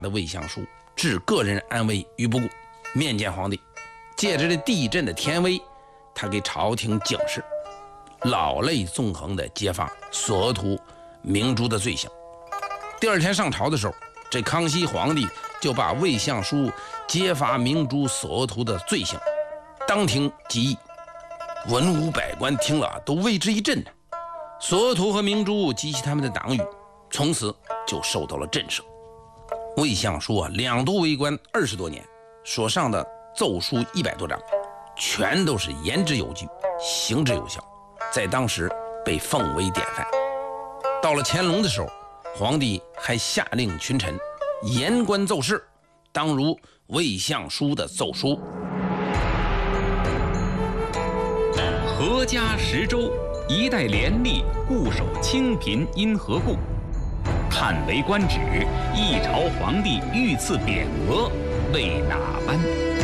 的魏相书置个人安危于不顾，面见皇帝，借着这地震的天威，他给朝廷警示，老泪纵横地揭发索额图、明珠的罪行。第二天上朝的时候，这康熙皇帝就把魏相书揭发明珠、索额图的罪行当庭极议，文武百官听了都为之一振呢。索额图和明珠及其他们的党羽从此就受到了震慑。魏相书两度为官20多年，所上的奏书100多章，全都是言之有据，行之有效，在当时被奉为典范。到了乾隆的时候，皇帝还下令群臣言官奏事，当如魏相书的奏书。 阖家10州，一代廉吏固守清贫因何故？看为官职，一朝皇帝御赐匾额，为哪般？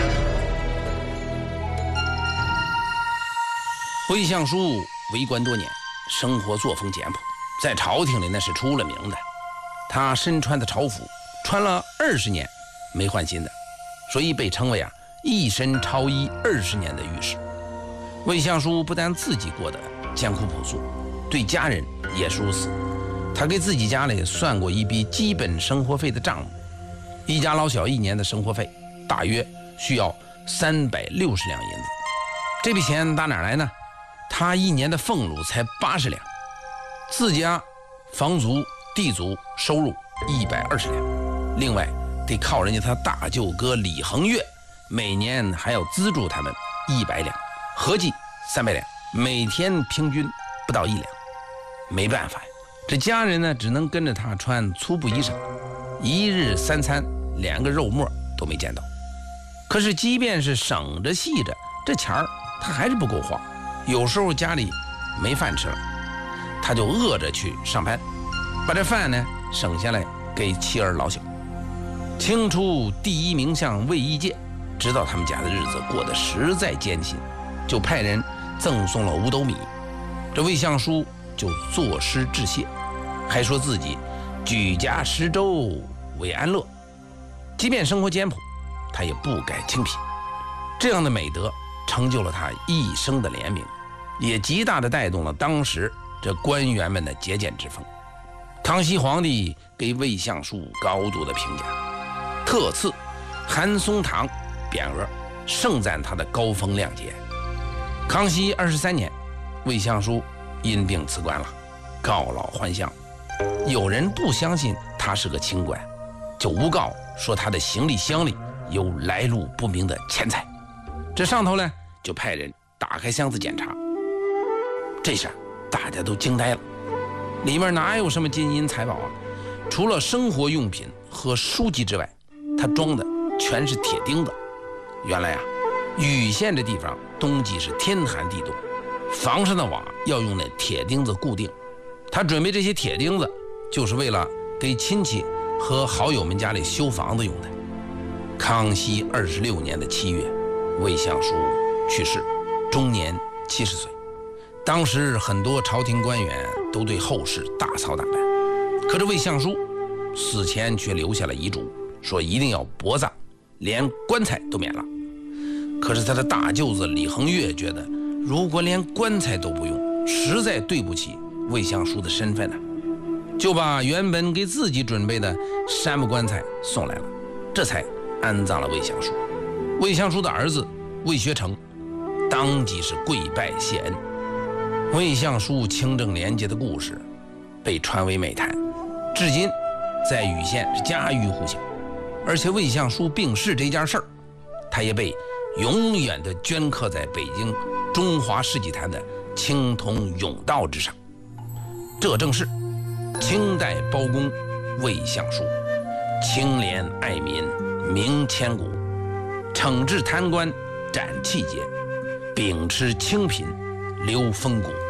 魏相书为官多年，生活作风简朴，在朝廷里那是出了名的。他身穿的朝服穿了20年没换新的，所以被称为一身朝衣20年的御史。魏相书不但自己过得艰苦朴素，对家人也是如此。他给自己家里算过一笔基本生活费的账目，一家老小1年的生活费大约需要360两银子。这笔钱打哪来呢？他1年的俸禄才80两，自家房租、地租收入120两，另外得靠人家他大舅哥李恒岳每年还要资助他们100两，合计300两，每天平均不到1两。没办法呀，这家人呢只能跟着他穿粗布衣裳，1日3餐连个肉沫都没见到。可是即便是省着细着，这钱儿他还是不够花。有时候家里没饭吃了，他就饿着去上班，把这饭呢省下来给妻儿老小。清初第1名相魏一介知道他们家的日子过得实在艰辛，就派人赠送了5斗米。这魏相书就作诗致谢，还说自己举家10州为安乐，即便生活艰朴，他也不改清贫。这样的美德成就了他一生的廉明，也极大地带动了当时这官员们的节俭之风。康熙皇帝给魏相书高度的评价，特赐韩松堂匾额，盛赞他的高风亮节。康熙23年，魏相书因病辞官了，告老还乡。有人不相信他是个清官，就诬告说他的行李箱里有来路不明的钱财。这上头呢就派人打开箱子检查，这下大家都惊呆了，里面哪有什么金银财宝啊？除了生活用品和书籍之外，他装的全是铁钉子。原来禹县这地方冬季是天寒地冻，房上的瓦要用那铁钉子固定。他准备这些铁钉子就是为了给亲戚和好友们家里修房子用的。康熙26年的7月，魏相书去世，终年70岁。当时很多朝廷官员都对后事大操大办，可是魏相书死前却留下了遗嘱，说一定要薄葬，连棺材都免了。可是他的大舅子李恒岳觉得，如果连棺材都不用，实在对不起魏相书的身份就把原本给自己准备的杉木棺材送来了，这才安葬了魏相书。魏相书的儿子魏学成当即是跪拜谢恩。魏相书清正廉洁的故事被传为美谈，至今在禹县是家喻户晓。而且魏相书病逝这件事儿，他也被永远的镌刻在北京中华世纪坛的青铜甬道之上。这正是清代包公魏相书，清廉爱民名千古，惩治贪官斩气节，秉持清贫留风骨。